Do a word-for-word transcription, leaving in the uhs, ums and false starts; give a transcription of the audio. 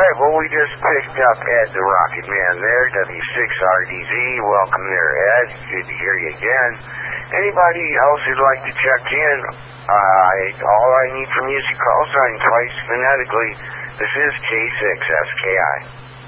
right, well, we just picked up Ed the Rocket Man there, W six R D Z. Welcome there, Ed. Good to hear you again. Anybody else who'd like to check in, uh, all I need from you is your call sign twice phonetically. This is K six S K I.